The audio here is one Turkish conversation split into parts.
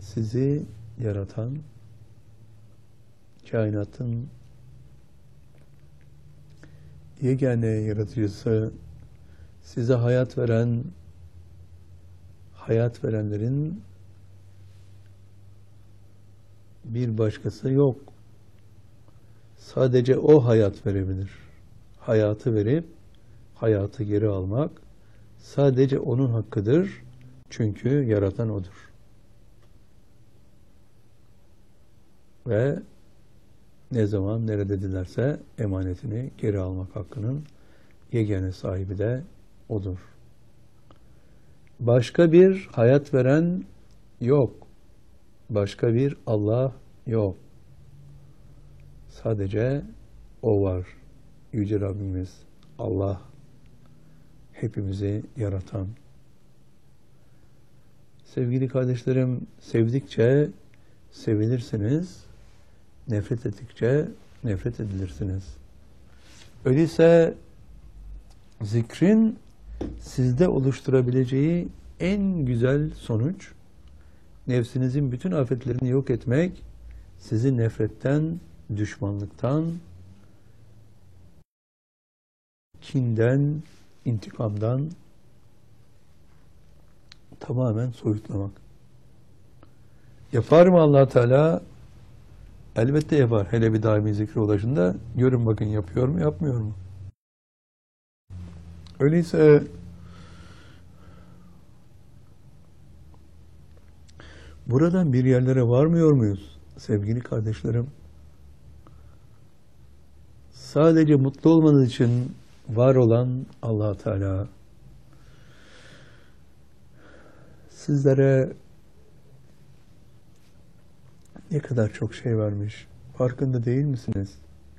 sizi yaratan, kainatın yegane yaratıcısı, size hayat veren, hayat verenlerin bir başkası yok. Sadece o hayat verebilir. Hayatı verip hayatı geri almak sadece onun hakkıdır. Çünkü yaratan odur. Ve ne zaman nerede dilerse emanetini geri almak hakkının yegane sahibi de odur. Başka bir hayat veren yok. Başka bir Allah yok. Sadece o var. Yüce Rabbimiz Allah, hepimizi yaratan. Sevgili kardeşlerim, sevdikçe sevilirsiniz, nefret ettikçe nefret edilirsiniz. Öyleyse zikrin sizde oluşturabileceği en güzel sonuç, nefsinizin bütün afetlerini yok etmek, sizi nefretten, düşmanlıktan, kinden, intikamdan tamamen soyutlamak. Yapar mı Allah Teala? Elbette yapar. Hele bir daimi zikre ulaşında görün bakın yapıyor mu, yapmıyor mu? Öyleyse buradan bir yerlere varmıyor muyuz sevgili kardeşlerim? Sadece mutlu olmanız için var olan Allah Teala sizlere ne kadar çok şey vermiş. Farkında değil misiniz?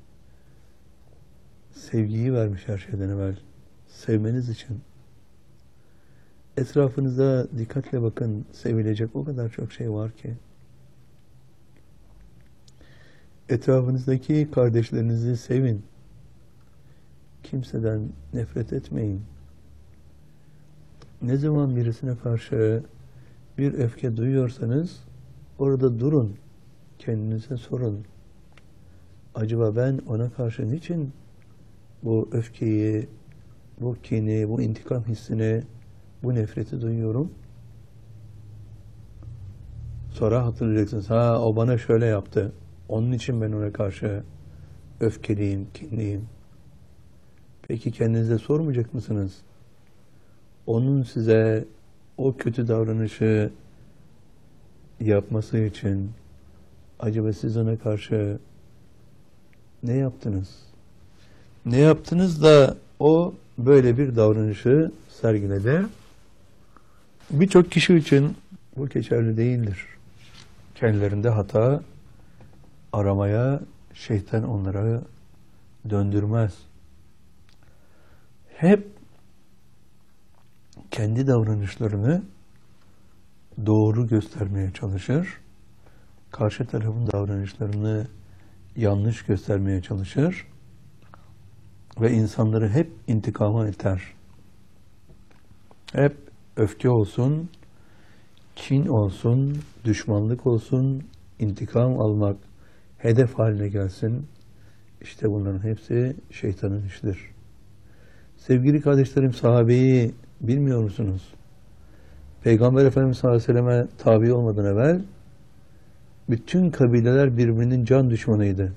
Sevgiyi vermiş her şeyden evvel. Sevmeniz için. Etrafınıza dikkatle bakın. Sevilecek o kadar çok şey var ki. Etrafınızdaki kardeşlerinizi sevin. Kimseden nefret etmeyin. Ne zaman birisine karşı bir öfke duyuyorsanız orada durun. Kendinize sorun. Acaba ben ona karşı niçin bu öfkeyi, bu kini, bu intikam hissini, bu nefreti duyuyorum? Sonra hatırlayacaksınız. Ha, o bana şöyle yaptı. Onun için ben ona karşı öfkeliyim, kinliyim. Peki kendinize sormayacak mısınız? Onun size o kötü davranışı yapması için acaba siz ona karşı ne yaptınız? Ne yaptınız da o böyle bir davranışı sergiledi? Birçok kişi için bu geçerli değildir. Kendilerinde hata aramaya şeytan onlara döndürmez. Hep kendi davranışlarını doğru göstermeye çalışır. Karşı tarafın davranışlarını yanlış göstermeye çalışır. Ve insanları hep intikama iter. Hep öfke olsun, kin olsun, düşmanlık olsun, intikam almak hedef haline gelsin. İşte bunların hepsi şeytanın işidir. Sevgili kardeşlerim, sahabeyi bilmiyor musunuz? Peygamber Efendimiz sallallahu aleyhi ve selleme tabi olmadan evvel bütün kabileler birbirinin can düşmanıydı.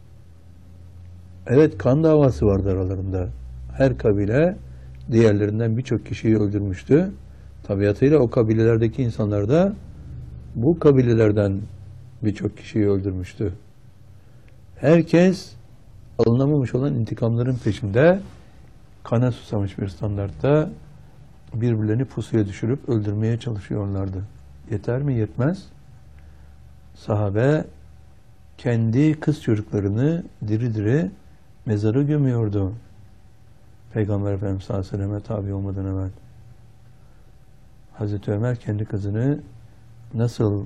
Evet, kan davası vardı aralarında. Her kabile diğerlerinden birçok kişiyi öldürmüştü. Tabiatıyla o kabilelerdeki insanlar da bu kabilelerden birçok kişiyi öldürmüştü. Herkes alınamamış olan intikamların peşinde, kana susamış bir standartta birbirlerini pusuya düşürüp öldürmeye çalışıyorlardı. Yeter mi? Yetmez. Sahabe kendi kız çocuklarını diri diri mezara gömüyordu. Peygamber Efendimiz sallallahu aleyhi ve selleme tabi olmadan evvel. Hazreti Ömer kendi kızını nasıl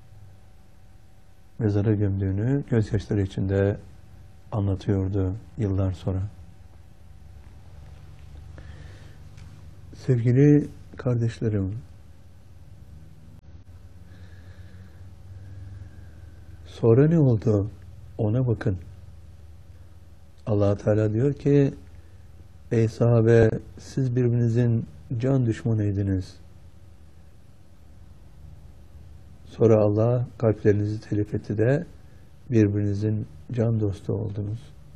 mezara gömdüğünü gözyaşları içinde anlatıyordu yıllar sonra. Sevgili kardeşlerim, Sonra ne oldu? Ona bakın. Allah Teala diyor ki, ey sahabe, siz birbirinizin can düşmanıydınız. Sonra Allah kalplerinizi telif etti de birbirinizin can dostu oldunuz.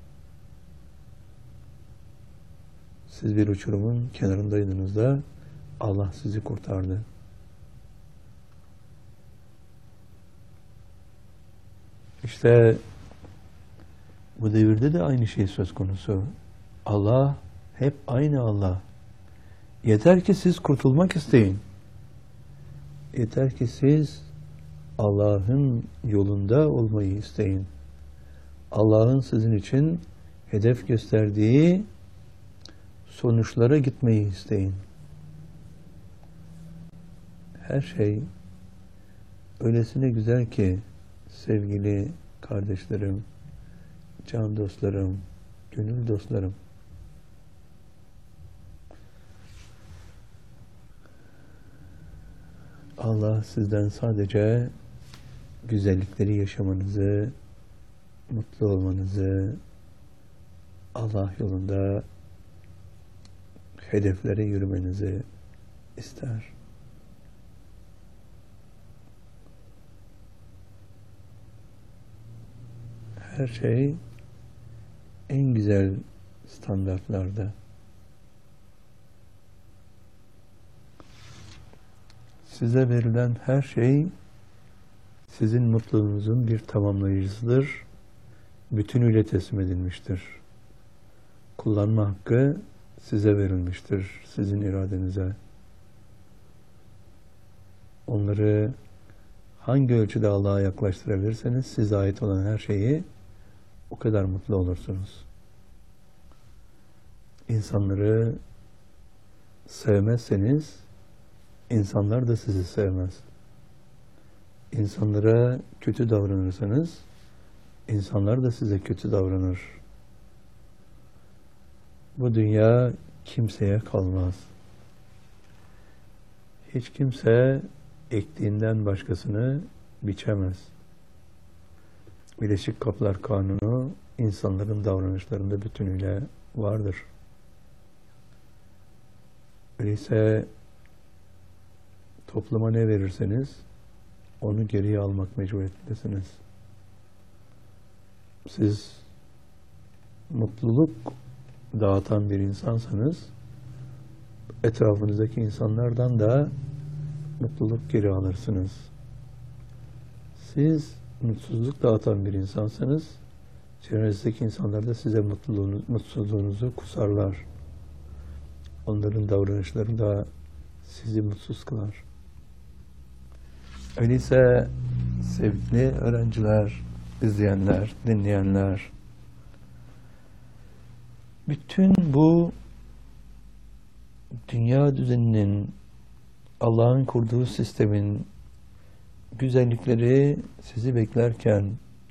Siz bir uçurumun kenarındaydınız da Allah sizi kurtardı. İşte bu devirde de aynı şey söz konusu. Allah hep aynı Allah. Yeter ki siz kurtulmak isteyin. Yeter ki siz Allah'ın yolunda olmayı isteyin. Allah'ın sizin için hedef gösterdiği sonuçlara gitmeyi isteyin. Her şey öylesine güzel ki sevgili kardeşlerim, can dostlarım, gönül dostlarım. Allah sizden sadece güzellikleri yaşamanızı, mutlu olmanızı, Allah yolunda hedeflere yürümenizi ister. Her şey en güzel standartlarda. Size verilen her şey sizin mutluluğunuzun bir tamamlayıcısıdır. Bütünüyle teslim edilmiştir. Kullanma hakkı size verilmiştir, sizin iradenize. Onları hangi ölçüde Allah'a yaklaştırabilirseniz size ait olan her şeyi o kadar mutlu olursunuz. İnsanları sevmezseniz insanlar da sizi sevmez. İnsanlara kötü davranırsanız insanlar da size kötü davranır. Bu dünya kimseye kalmaz. Hiç kimse ektiğinden başkasını biçemez. Birleşik Kaplar Kanunu insanların davranışlarında bütünüyle vardır. Öyleyse topluma ne verirseniz onu geriye almak mecburiyetindesiniz. Siz mutluluk dağıtan bir insansanız etrafınızdaki insanlardan da mutluluk geri alırsınız. Siz mutsuzluk dağıtan bir insansanız çevrenizdeki insanlar da size mutsuzluğunuzu kusarlar. Onların davranışları da sizi mutsuz kılar. Öyleyse sevgili öğrenciler, izleyenler, dinleyenler, bütün bu dünya düzeninin, Allah'ın kurduğu sistemin güzellikleri sizi beklerken,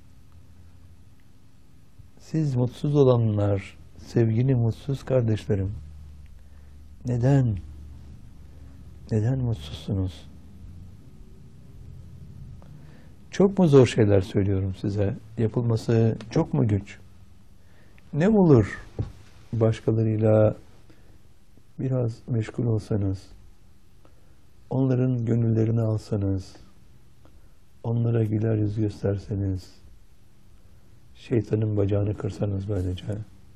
siz mutsuz olanlar, sevgili mutsuz kardeşlerim, neden mutsuzsunuz? Çok mu zor şeyler söylüyorum size? Yapılması çok mu güç? Ne olur başkalarıyla biraz meşgul olsanız, onların gönüllerini alsanız, onlara güler yüz gösterseniz, şeytanın bacağını kırsanız böylece.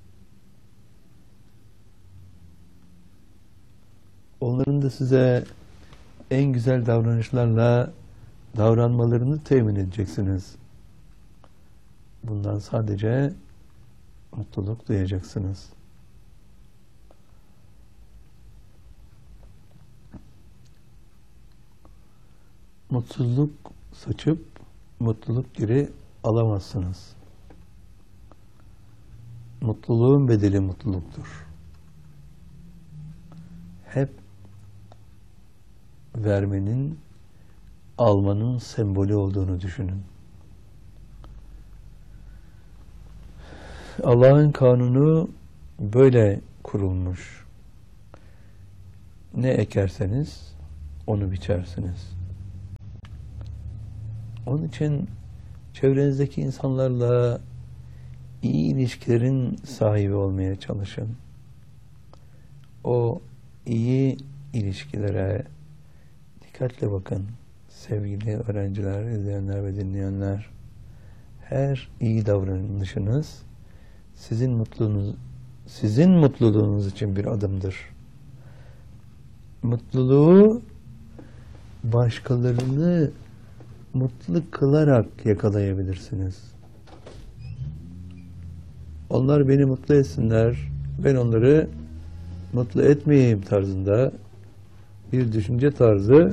Onların da size en güzel davranışlarla davranmalarını temin edeceksiniz. Bundan sadece mutluluk duyacaksınız. Mutsuzluk saçıp mutluluk geri alamazsınız. Mutluluğun bedeli mutluluktur. Hep vermenin, almanın sembolü olduğunu düşünün. Allah'ın kanunu böyle kurulmuş. Ne ekerseniz onu biçersiniz. Onun için Çevrenizdeki insanlarla iyi ilişkilerin sahibi olmaya çalışın. O iyi ilişkilere dikkatle bakın. Sevgili öğrenciler, izleyenler ve dinleyenler, her iyi davranışınız sizin mutluluğunuz için bir adımdır. Mutluluğu başkalarını mutlu kılarak yakalayabilirsiniz. Onlar beni mutlu etsinler, ben onları mutlu etmeyeyim tarzında bir düşünce tarzı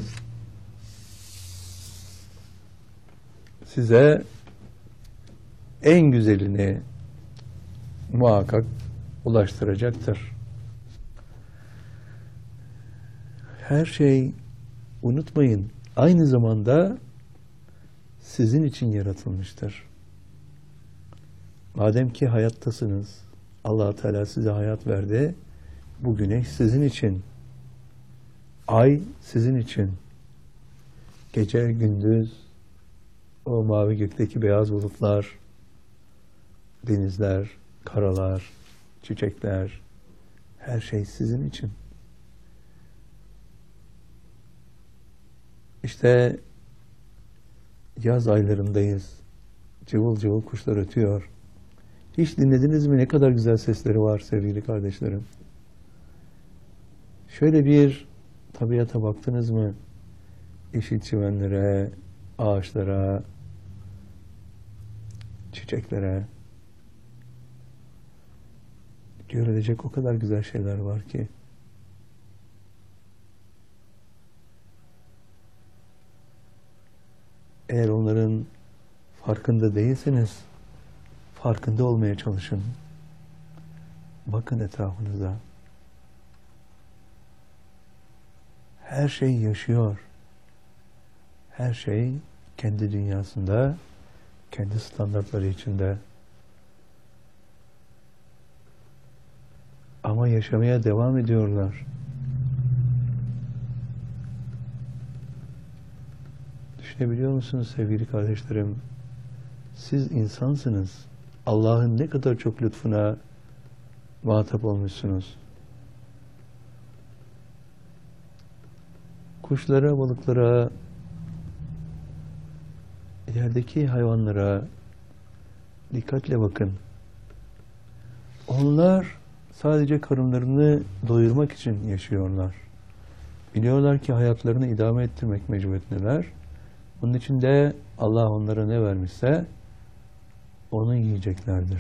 size en güzelini muhakkak ulaştıracaktır. Her şey, unutmayın, aynı zamanda sizin için yaratılmıştır. Madem ki hayattasınız, Allah Teala size hayat verdi. Bu güneş sizin için, ay sizin için, gece gündüz, o mavi gökteki beyaz bulutlar, denizler, karalar, çiçekler, her şey sizin için. İşte yaz aylarındayız. Cıvıl cıvıl kuşlar ötüyor. Hiç dinlediniz mi ne kadar güzel sesleri var sevgili kardeşlerim? Şöyle bir tabiata baktınız mı? Yeşil çimenlere, ağaçlara, çiçeklere. Görülecek o kadar güzel şeyler var ki. Eğer onların farkında değilseniz, farkında olmaya çalışın. Bakın etrafınıza. Her şey yaşıyor. Her şey kendi dünyasında, kendi standartları içinde. Ama yaşamaya devam ediyorlar. Düşünebiliyor musunuz sevgili kardeşlerim? Siz insansınız. Allah'ın ne kadar çok lütfuna muhatap olmuşsunuz. Kuşlara, balıklara, yerdeki hayvanlara dikkatle bakın. Onlar sadece karınlarını doyurmak için yaşıyorlar. Biliyorlar ki hayatlarını idame ettirmek mecburiyetindeler. Bunun için de Allah onlara ne vermişse onu yiyeceklerdir.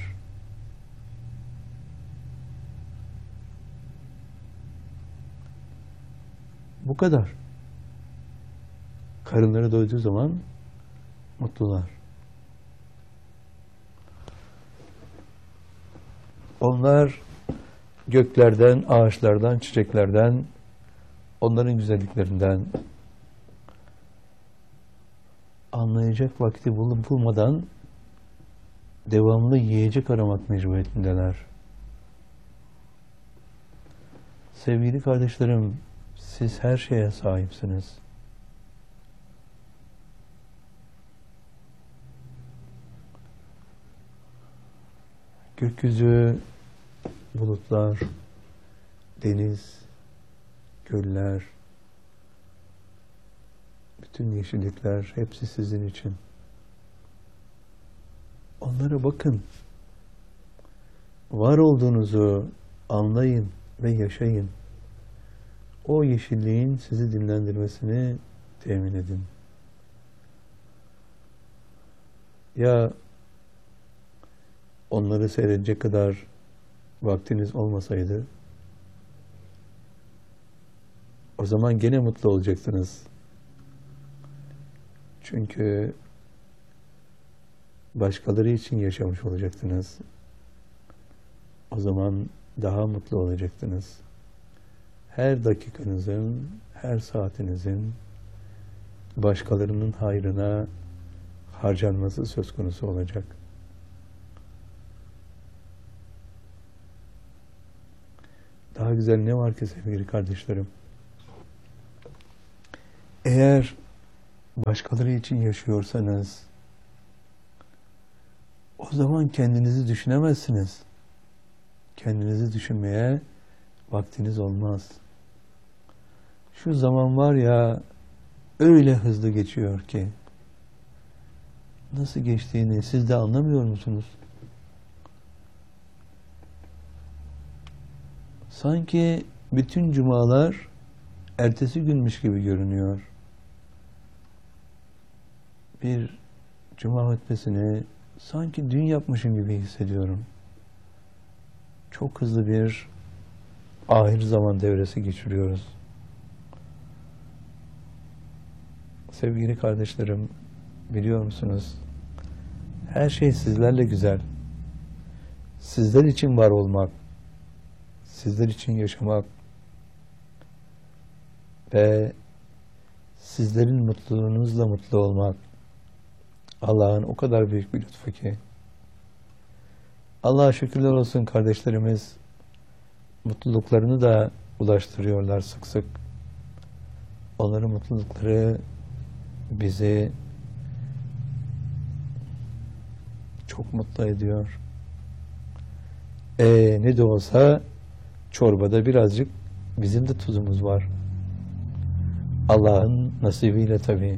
Bu kadar. Karınları doyduğu zaman mutlular. Onlar göklerden, ağaçlardan, çiçeklerden, onların güzelliklerinden anlayacak vakti bulmadan devamlı yiyecek aramak mecburiyetindeler. Sevgili kardeşlerim, siz her şeye sahipsiniz. Gökyüzü, bulutlar, deniz, göller, bütün yeşillikler hepsi sizin için. Onlara bakın. Var olduğunuzu anlayın ve yaşayın. O yeşilliğin sizi dinlendirmesini temin edin. Ya onları seyredecek kadar vaktiniz olmasaydı, o zaman gene mutlu olacaksınız. Çünkü başkaları için yaşamış olacaktınız. O zaman daha mutlu olacaktınız. Her dakikanızın, her saatinizin başkalarının hayrına harcanması söz konusu olacak. Daha güzel ne var ki sevgili kardeşlerim? Eğer başkaları için yaşıyorsanız, O zaman kendinizi düşünemezsiniz. Kendinizi düşünmeye vaktiniz olmaz. Şu zaman var ya, öyle hızlı geçiyor ki, nasıl geçtiğini siz de anlamıyor musunuz? Sanki bütün cumalar ertesi günmüş gibi görünüyor. Bir cuma hutbesini sanki dün yapmışım gibi hissediyorum. Çok hızlı bir ahir zaman devresi geçiriyoruz. Sevgili kardeşlerim, biliyor musunuz? Her şey sizlerle güzel. Sizler için var olmak, sizler için yaşamak ve sizlerin mutluluğunuzla mutlu olmak Allah'ın o kadar büyük bir lütfu ki. Allah'a şükürler olsun, kardeşlerimiz mutluluklarını da ulaştırıyorlar sık sık. Onların mutlulukları bizi çok mutlu ediyor. Ne de olsa çorbada birazcık bizim de tuzumuz var. Allah'ın nasibiyle tabii.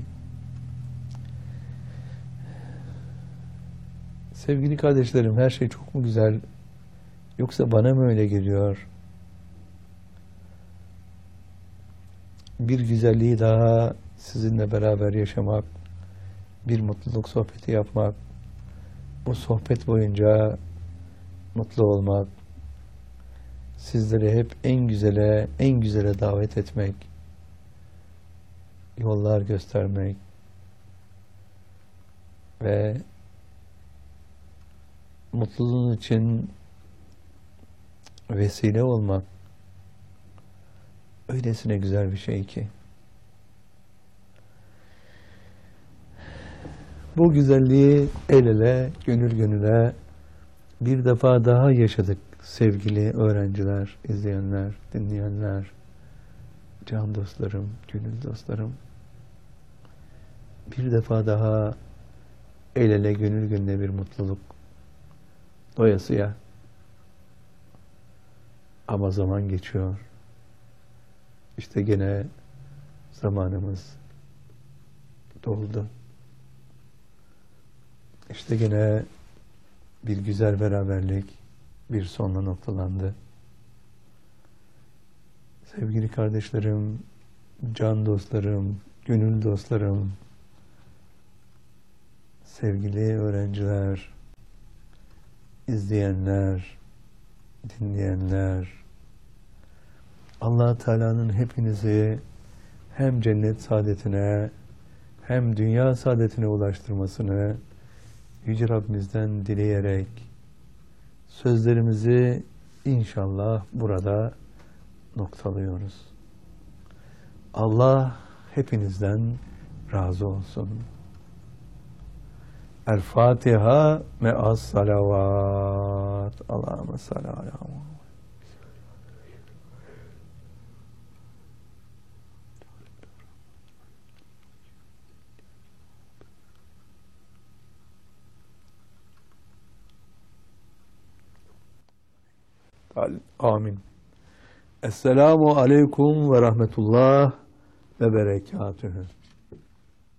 Sevgili kardeşlerim, her şey çok mu güzel? Yoksa bana mı öyle geliyor? Bir güzelliği daha sizinle beraber yaşamak, bir mutluluk sohbeti yapmak, bu sohbet boyunca mutlu olmak, sizleri hep en güzele davet etmek, yollar göstermek ve mutluluğun için vesile olmak öylesine güzel bir şey ki. Bu güzelliği el ele, gönül gönüle bir defa daha yaşadık sevgili öğrenciler, izleyenler, dinleyenler, can dostlarım, gönül dostlarım. Bir defa daha el ele, gönül gönüle bir mutluluk. Doyasıya. Ama zaman geçiyor. İşte gene zamanımız doldu. İşte gene bir güzel beraberlik bir sonla noktalandı. Sevgili kardeşlerim, can dostlarım, gönül dostlarım, sevgili öğrenciler, izleyenler, dinleyenler, Allah Teala'nın hepinizi hem cennet saadetine hem dünya saadetine ulaştırmasını Yüce Rabbimizden dileyerek sözlerimizi inşallah burada noktalıyoruz. Allah hepinizden razı olsun. El Fatiha me'as salavat. Allahümme salli ala Muhammed. Amin. Esselamu aleyküm ve rahmetullah ve berekatühü.